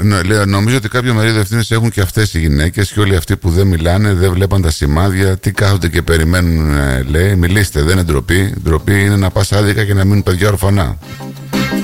Νομίζω ότι κάποιο μερίδιο ευθύνης έχουν και αυτές οι γυναίκες και όλοι αυτοί που δεν μιλάνε, δεν βλέπαν τα σημάδια. Τι κάθονται και περιμένουν, λέει. Μιλήστε, δεν είναι ντροπή. Ντροπή είναι να πας άδικα και να μείνουν παιδιά ορφανά.